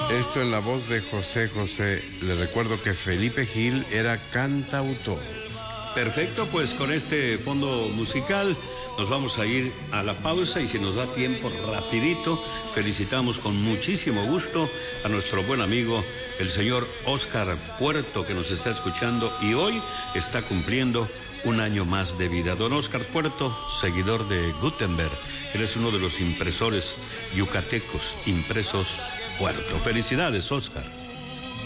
Esto en la voz de José José. Le recuerdo que Felipe Gil era cantautor. Perfecto, pues con este fondo musical nos vamos a ir a la pausa y si nos da tiempo rapidito, felicitamos con muchísimo gusto a nuestro buen amigo, el señor Oscar Puerto, que nos está escuchando y hoy está cumpliendo un año más de vida. Don Oscar Puerto, seguidor de Gutenberg, él es uno de los impresores yucatecos, Impresos Puerto. Felicidades, Oscar.